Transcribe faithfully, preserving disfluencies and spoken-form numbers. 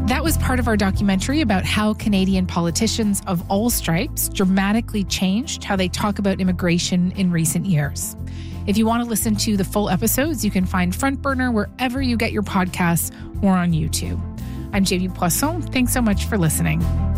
That was part of our documentary about how Canadian politicians of all stripes dramatically changed how they talk about immigration in recent years. If you want to listen to the full episodes, you can find Front Burner wherever you get your podcasts or on YouTube. I'm Jamie Poisson. Thanks so much for listening.